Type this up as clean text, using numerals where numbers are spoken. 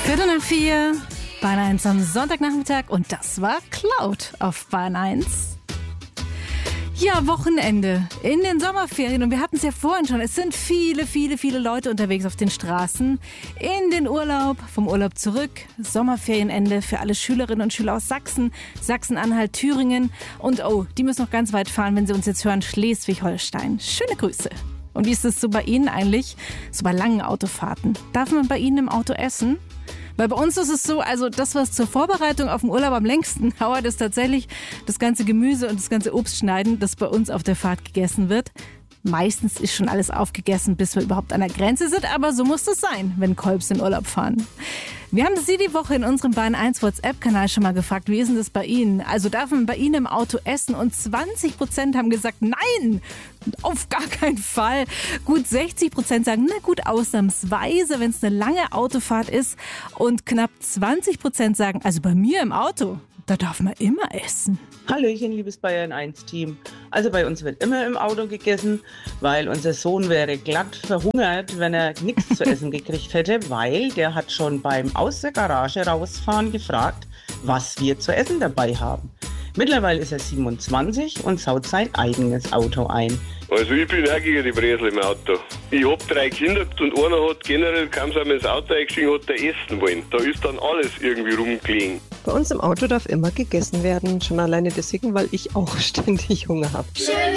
3:45, Bahn 1 am Sonntagnachmittag und das war Cloud auf Bahn 1. Ja, Wochenende in den Sommerferien und wir hatten es ja vorhin schon, es sind viele Leute unterwegs auf den Straßen, in den Urlaub, vom Urlaub zurück, Sommerferienende für alle Schülerinnen und Schüler aus Sachsen, Sachsen-Anhalt, Thüringen und die müssen noch ganz weit fahren, wenn sie uns jetzt hören, Schleswig-Holstein. Schöne Grüße. Und wie ist es so bei Ihnen eigentlich, so bei langen Autofahrten? Darf man bei Ihnen im Auto essen? Weil bei uns ist es so, also das, was zur Vorbereitung auf den Urlaub am längsten dauert, ist tatsächlich das ganze Gemüse und das ganze Obst schneiden, das bei uns auf der Fahrt gegessen wird. Meistens ist schon alles aufgegessen, bis wir überhaupt an der Grenze sind, aber so muss es sein, wenn Kolbs in Urlaub fahren. Wir haben Sie die Woche in unserem Bahn 1 WhatsApp-Kanal schon mal gefragt, wie ist denn das bei Ihnen? Also darf man bei Ihnen im Auto essen? Und 20% haben gesagt, nein, auf gar keinen Fall. Gut 60% sagen, na gut, ausnahmsweise, wenn es eine lange Autofahrt ist. Und knapp 20% sagen, also bei mir im Auto, da darf man immer essen. Hallöchen, liebes Bayern 1-Team. Also bei uns wird immer im Auto gegessen, weil unser Sohn wäre glatt verhungert, wenn er nichts zu essen gekriegt hätte, weil der hat schon beim aus der Garage rausfahren gefragt, was wir zu essen dabei haben. Mittlerweile ist er 27 und saut sein eigenes Auto ein. Also ich bin auch gegen die Bresel im Auto. Ich hab 3 Kinder und einer hat generell kaum so ins Auto eingestiegen, hat der essen wollen. Da ist dann alles irgendwie rumgelegen. Bei uns im Auto darf immer gegessen werden, schon alleine deswegen, weil ich auch ständig Hunger habe.